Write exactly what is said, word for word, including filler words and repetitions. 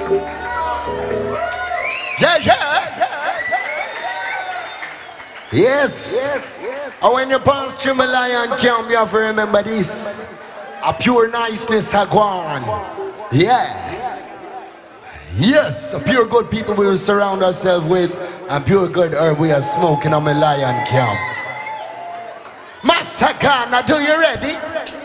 Yeah, yeah. Yes. And when you pass through my lion camp, you have to remember this. A pure niceness a gone. Yeah. Yes, a pure good people we will surround ourselves with, and pure good herb we are smoking on my lion camp. Massacre, now do you ready?